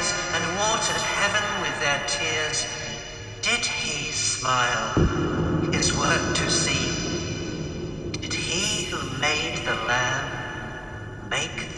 skies and watered heaven with their tears, did he smile, his work to see? Did he who made the Lamb make